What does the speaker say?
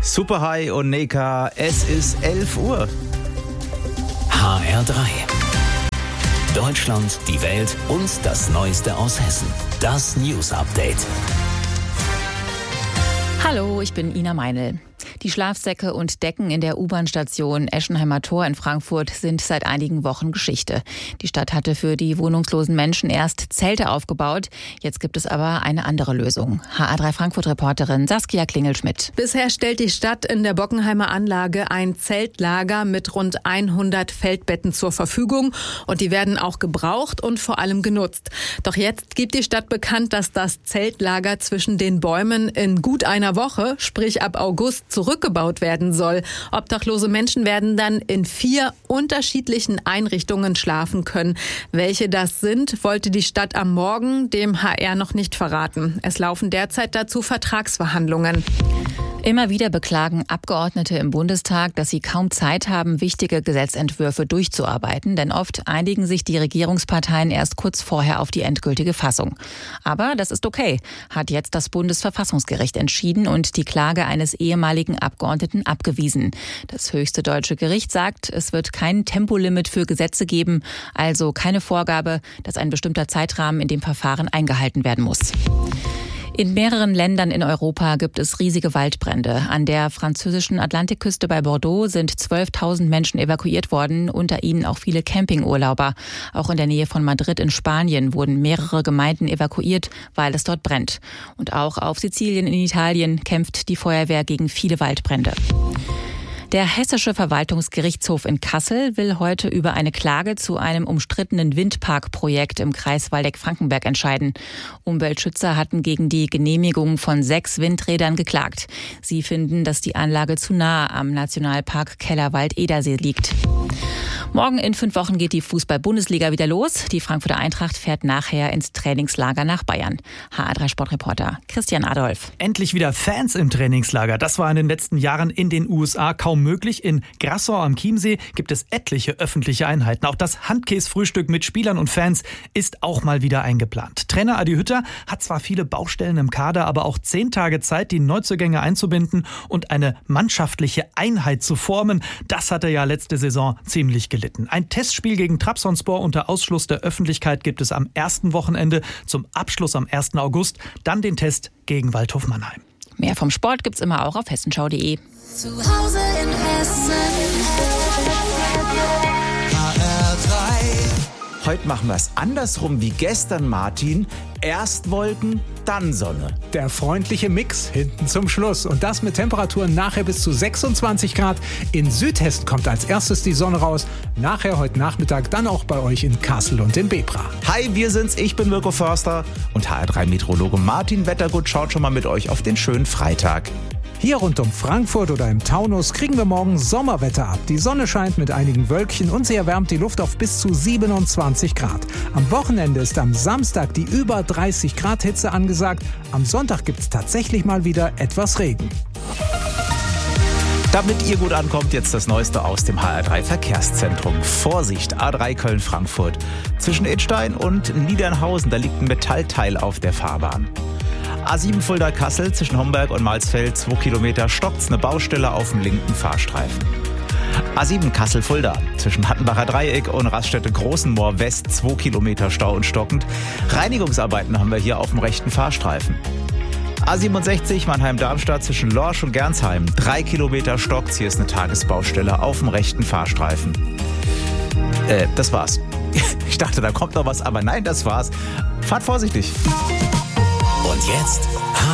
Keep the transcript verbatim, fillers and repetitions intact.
Superhigh und Neka, es ist elf Uhr. H R drei. Deutschland, die Welt und das Neueste aus Hessen. Das News Update. Hallo, ich bin Ina Meinl. Die Schlafsäcke und Decken in der U-Bahn-Station Eschenheimer Tor in Frankfurt sind seit einigen Wochen Geschichte. Die Stadt hatte für die wohnungslosen Menschen erst Zelte aufgebaut. Jetzt gibt es aber eine andere Lösung. H R drei Frankfurt-Reporterin Saskia Klingel-Schmidt. Bisher stellt die Stadt in der Bockenheimer Anlage ein Zeltlager mit rund hundert Feldbetten zur Verfügung. Und die werden auch gebraucht und vor allem genutzt. Doch jetzt gibt die Stadt bekannt, dass das Zeltlager zwischen den Bäumen in gut einer Woche, sprich ab August, zurückgebaut werden soll. Obdachlose Menschen werden dann in vier unterschiedlichen Einrichtungen schlafen können. Welche das sind, wollte die Stadt am Morgen dem H R noch nicht verraten. Es laufen derzeit dazu Vertragsverhandlungen. Immer wieder beklagen Abgeordnete im Bundestag, dass sie kaum Zeit haben, wichtige Gesetzentwürfe durchzuarbeiten, denn oft einigen sich die Regierungsparteien erst kurz vorher auf die endgültige Fassung. Aber das ist okay, hat jetzt das Bundesverfassungsgericht entschieden und die Klage eines ehemaligen Abgeordneten abgewiesen. Das höchste deutsche Gericht sagt, es wird kein Tempolimit für Gesetze geben, also keine Vorgabe, dass ein bestimmter Zeitrahmen in dem Verfahren eingehalten werden muss. In mehreren Ländern in Europa gibt es riesige Waldbrände. An der französischen Atlantikküste bei Bordeaux sind zwölftausend Menschen evakuiert worden, unter ihnen auch viele Campingurlauber. Auch in der Nähe von Madrid in Spanien wurden mehrere Gemeinden evakuiert, weil es dort brennt. Und auch auf Sizilien in Italien kämpft die Feuerwehr gegen viele Waldbrände. Der Hessische Verwaltungsgerichtshof in Kassel will heute über eine Klage zu einem umstrittenen Windparkprojekt im Kreis Waldeck-Frankenberg entscheiden. Umweltschützer hatten gegen die Genehmigung von sechs Windrädern geklagt. Sie finden, dass die Anlage zu nahe am Nationalpark Kellerwald-Edersee liegt. Morgen in fünf Wochen geht die Fußball-Bundesliga wieder los. Die Frankfurter Eintracht fährt nachher ins Trainingslager nach Bayern. H R drei Sportreporter Christian Adolf. Endlich wieder Fans im Trainingslager. Das war in den letzten Jahren in den U S A kaum möglich. In Grassau am Chiemsee gibt es etliche öffentliche Einheiten. Auch das Handkäsefrühstück mit Spielern und Fans ist auch mal wieder eingeplant. Trainer Adi Hütter hat zwar viele Baustellen im Kader, aber auch zehn Tage Zeit, die Neuzugänge einzubinden und eine mannschaftliche Einheit zu formen. Das hat er ja letzte Saison ziemlich gelitten. Ein Testspiel gegen Trabzonspor unter Ausschluss der Öffentlichkeit gibt es am ersten Wochenende, zum Abschluss am ersten August, dann den Test gegen Waldhof Mannheim. Mehr vom Sport gibt's immer auch auf hessenschau punkt de. Zu Hause in Hessen. H R drei. Heute machen wir es andersrum wie gestern, Martin. Erst Wolken, dann Sonne. Der freundliche Mix hinten zum Schluss. Und das mit Temperaturen nachher bis zu sechsundzwanzig Grad. In Südhessen kommt als erstes die Sonne raus. Nachher heute Nachmittag dann auch bei euch in Kassel und in Bebra. Hi, wir sind's. Ich bin Mirko Förster. Und H R drei Meteorologe Martin Wettergut schaut schon mal mit euch auf den schönen Freitag. Hier rund um Frankfurt oder im Taunus kriegen wir morgen Sommerwetter ab. Die Sonne scheint mit einigen Wölkchen und sie erwärmt die Luft auf bis zu siebenundzwanzig Grad. Am Wochenende ist am Samstag die über dreißig Grad Hitze angesagt. Am Sonntag gibt es tatsächlich mal wieder etwas Regen. Damit ihr gut ankommt, jetzt das Neueste aus dem H R drei Verkehrszentrum. Vorsicht, A drei Köln-Frankfurt. Zwischen Idstein und Niedernhausen, da liegt ein Metallteil auf der Fahrbahn. A sieben Fulda-Kassel zwischen Homberg und Malsfeld, zwei Kilometer, stockt's eine Baustelle auf dem linken Fahrstreifen. A sieben Kassel-Fulda zwischen Hattenbacher Dreieck und Raststätte Großenmoor West, zwei Kilometer Stau und stockend. Reinigungsarbeiten haben wir hier auf dem rechten Fahrstreifen. A siebenundsechzig Mannheim-Darmstadt zwischen Lorsch und Gernsheim, drei Kilometer stockt's, hier ist eine Tagesbaustelle auf dem rechten Fahrstreifen. Äh, das war's. Ich dachte, da kommt noch was, aber nein, das war's. Fahrt vorsichtig. Und jetzt